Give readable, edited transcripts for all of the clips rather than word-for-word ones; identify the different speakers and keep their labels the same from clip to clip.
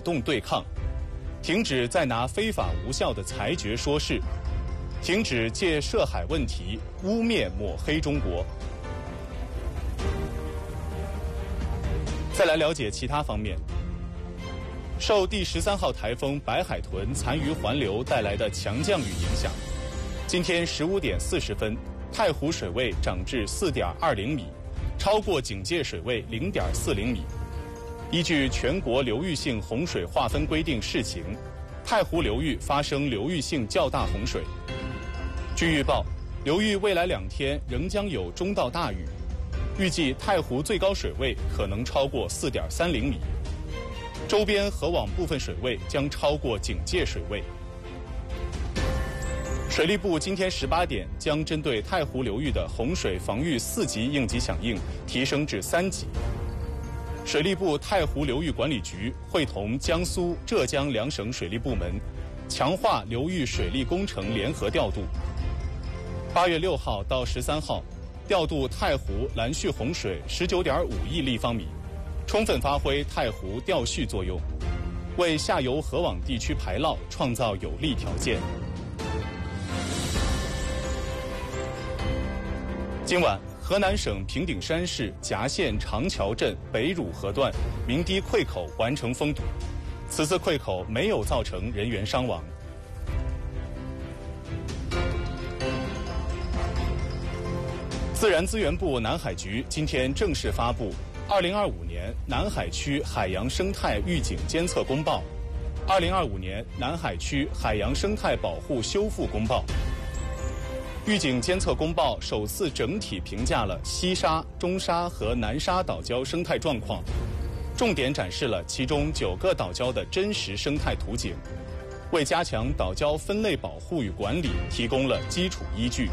Speaker 1: 动对抗，停止再拿非法无效的裁决说事，停止借涉海问题污蔑抹黑中国。再来了解其他方面。受第13号台风白海豚残余环流带来的强降雨影响，今天15点40分，太湖水位涨至4.20米，超过警戒水位0.40米。依据全国流域性洪水划分规定试情，太湖流域发生流域性较大洪水。据预报，流域未来2天仍将有中到大雨，预计太湖最高水位可能超过4.30米。周边河网部分水位将超过警戒水位。水利部今天18点将针对太湖流域的洪水防御4级应急响应提升至3级。水利部太湖流域管理局会同江苏、浙江2省水利部门，强化流域水利工程联合调度。8月6号到13号，调度太湖拦蓄洪水19.5亿立方米。充分发挥太湖调蓄作用，为下游河网地区排涝创造有利条件。今晚，河南省平顶山市夹县长桥镇北乳河段鸣堤溃口完成封堵，此次溃口没有造成人员伤亡。自然资源部南海局今天正式发布2025年南海区海洋生态预警监测公报，2025年南海区海洋生态保护修复公报。预警监测公报首次整体评价了西沙、中沙和南沙岛礁生态状况，重点展示了其中9个岛礁的真实生态图景，为加强岛礁分类保护与管理提供了基础依据。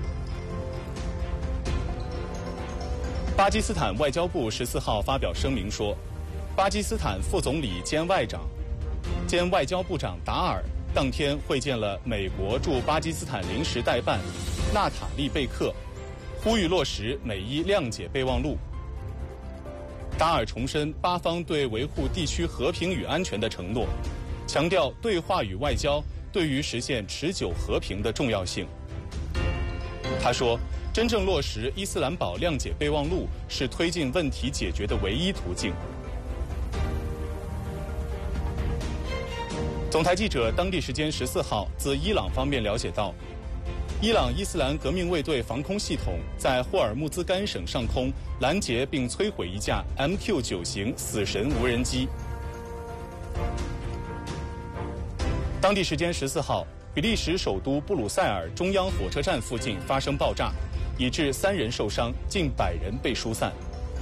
Speaker 1: 巴基斯坦外交部14号发表声明说，巴基斯坦副总理兼外交部长达尔当天会见了美国驻巴基斯坦临时代办纳塔利贝克，呼吁落实美伊谅解备忘录。达尔重申巴方对维护地区和平与安全的承诺，强调对话与外交对于实现持久和平的重要性。他说，真正落实伊斯兰堡谅解备忘录是推进问题解决的唯一途径。总台记者当地时间14号自伊朗方面了解到，伊朗伊斯兰革命卫队防空系统在霍尔木兹干省上空拦截并摧毁一架 MQ-9 型死神无人机。当地时间14号，比利时首都布鲁塞尔中央火车站附近发生爆炸，以致3人受伤，近100人被疏散。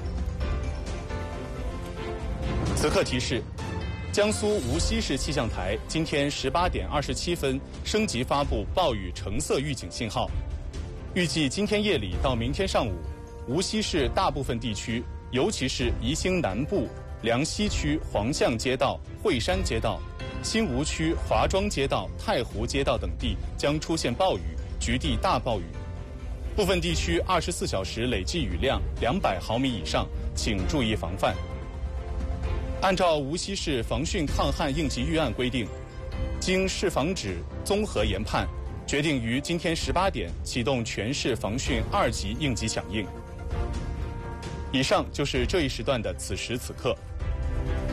Speaker 1: 此刻提示，江苏无锡市气象台今天18点27分升级发布暴雨橙色预警信号，预计今天夜里到明天上午，无锡市大部分地区，尤其是宜兴南部、梁溪区黄巷街道、惠山街道、新吴区华庄街道、太湖街道等地将出现暴雨，局地大暴雨。部分地区24小时累计雨量200毫米以上，请注意防范。按照无锡市防汛抗旱应急预案规定，经市防指综合研判，决定于今天18点启动全市防汛2级应急响应。以上就是这一时段的此时此刻。